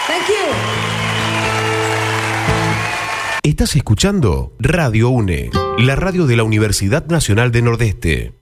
Thank you. Estás escuchando Radio UNE, la radio de la Universidad Nacional de Nordeste.